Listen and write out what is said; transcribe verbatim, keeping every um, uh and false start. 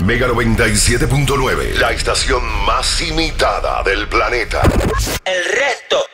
Mega noventa y siete punto nueve, la estación más imitada del planeta. El resto